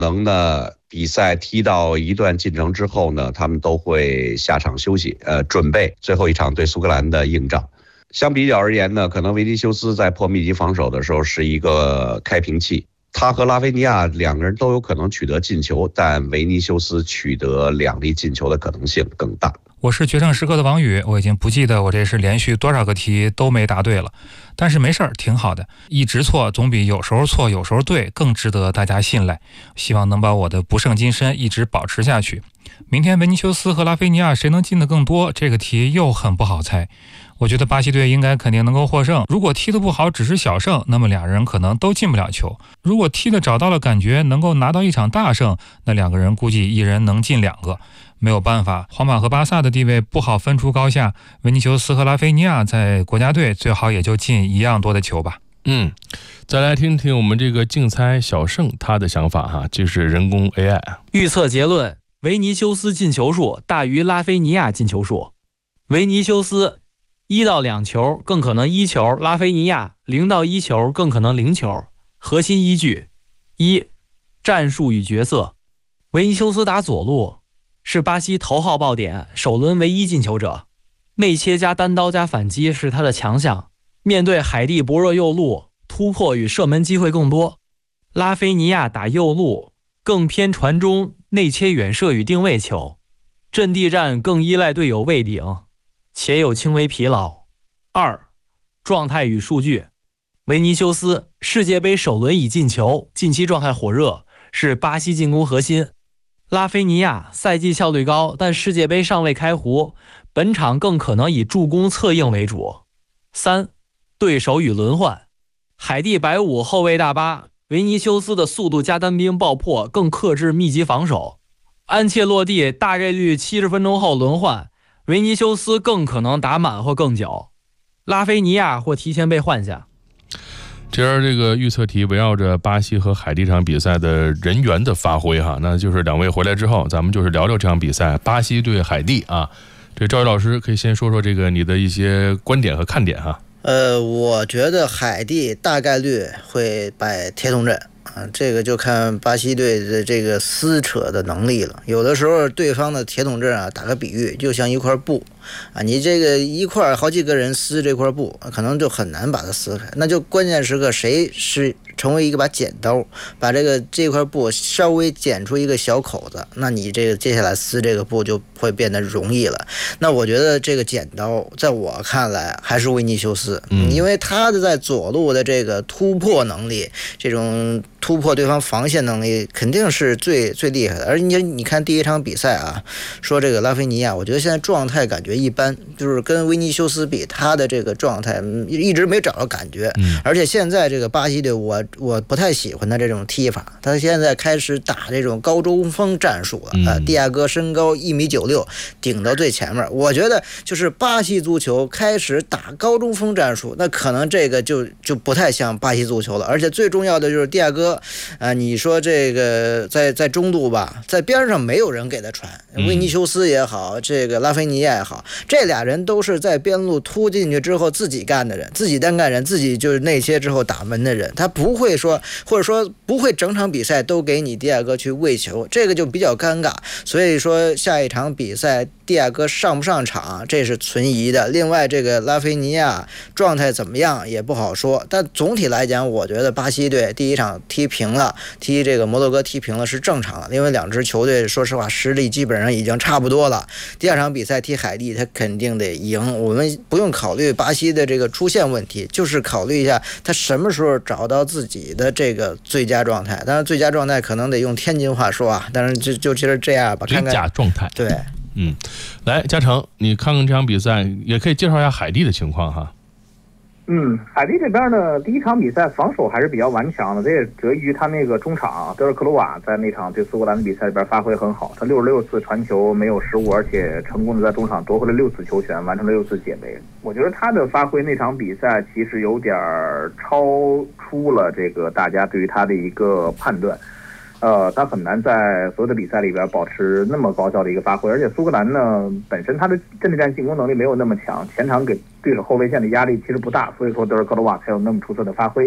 能呢，比赛踢到一段进程之后呢，他们都会下场休息，准备最后一场对苏格兰的硬仗。相比较而言呢，可能维尼修斯在破密集防守的时候是一个开瓶器，他和拉菲尼亚两个人都有可能取得进球，但维尼修斯取得2粒进球的可能性更大。 我是决胜时刻的王宇，我已经不记得我这是连续多少个题都没答对了，但是没事儿，挺好的，一直错总比有时候错有时候对更值得大家信赖，希望能把我的不胜金身一直保持下去。明天维尼修斯和拉菲尼亚谁能进得更多，这个题又很不好猜。我觉得巴西队应该肯定能够获胜，如果踢得不好只是小胜，那么俩人可能都进不了球，如果踢得找到了感觉，能够拿到一场大胜，那两个人估计一人能进2个。没有办法，皇马和巴萨的地位不好分出高下，维尼修斯和拉菲尼亚在国家队最好也就进一样多的球吧。 再来听听我们这个竞猜小胜他的想法哈，这是人工 AI 预测结论：维尼修斯进球数大于拉菲尼亚进球数。维尼修斯1到2球，更可能1球；拉菲尼亚0到1球，更可能0球。核心依据： 1. 战术与角色。维尼修斯打左路，是巴西头号爆点，首轮唯一进球者，内切加单刀加反击是他的强项。面对海地薄弱右路，突破与射门机会更多。拉菲尼亚打右路，更偏传中，内切远射与定位球，阵地战更依赖队友喂顶，且有轻微疲劳。2. 状态与数据。维尼修斯世界杯首轮已进球，近期状态火热，是巴西进攻核心。拉菲尼亚赛季效率高，但世界杯尚未开壶，本场更可能以助攻策应为主。3. 对手与轮换。海地白五后卫大巴，维尼修斯的速度加单兵爆破，更克制密集防守。安切洛蒂大概率70分钟后轮换，维尼修斯更可能打满或更久，拉菲尼亚或提前被换下。 这个预测题围绕着巴西和海地场比赛的人员的发挥哈，那就是两位回来之后，咱们就是聊聊这场比赛，巴西对海地啊。这赵宇老师可以先说说这个你的一些观点和看点哈。 我觉得海地大概率会摆铁桶阵啊，这个就看巴西队的这个撕扯的能力了。有的时候对方的铁桶阵啊，打个比喻，就像一块布啊，你这个一块好几个人撕这块布，可能就很难把它撕开。那就关键时刻谁是成为一个把剪刀，把这块布稍微剪出一个小口子，那你这个接下来撕这个布就会变得容易了。那我觉得这个剪刀在我看来还是维尼修斯，因为他的在左路的这个突破能力，这种突破对方防线能力肯定是最厉害的。而你看第一场比赛啊，说这个拉菲尼亚，我觉得现在状态感觉一般，就是跟维尼修斯比，他的这个状态一直没找到感觉。而且现在这个巴西队，我不太喜欢他这种踢法，他现在开始打这种高中锋战术了。蒂亚戈身高1.96米，顶到最前面。我觉得就是巴西足球开始打高中锋战术，那可能这个就不太像巴西足球了。而且最重要的就是蒂亚戈你说这个在中路吧，在边上没有人给他传，维尼修斯也好，这个拉菲尼亚也好，这俩人都是在边路突进去之后自己干的人，自己单干人，自己就是内切之后打门的人，他不会说，或者说不会整场比赛都给你蒂亚戈去喂球，这个就比较尴尬。所以说下一场比赛蒂亚戈上不上场，这是存疑的。另外这个拉菲尼亚状态怎么样也不好说，但总体来讲，我觉得巴西队第一场踢平了，踢这个摩洛哥踢平了是正常的，因为两支球队说实话实力基本上已经差不多了。第二场比赛踢海地，他肯定得赢，我们不用考虑巴西的这个出线问题，就是考虑一下他什么时候找到自己的这个最佳状态。当然最佳状态可能得用天津话说啊，但是就其实这样吧，看看最佳状态。 对， 来嘉诚，你看看这场比赛，也可以介绍一下海地的情况哈。 海地这边呢，第一场比赛防守还是比较顽强的，这也得益于他那个中场德尔克罗瓦在那场对苏格兰的比赛里边发挥很好，他66次传球没有失误，而且成功的在中场夺回了6次球权，完成了6次解围。我觉得他的发挥那场比赛其实有点超出了这个大家对于他的一个判断。他很难在所有的比赛里边保持那么高效的一个发挥，而且苏格兰呢本身他的阵地战进攻能力没有那么强，前场给对手后卫线的压力其实不大，所以说德尔克罗瓦才有那么出色的发挥。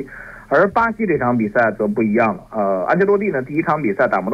而巴西这场比赛则不一样了，安切洛蒂呢第一场比赛打磨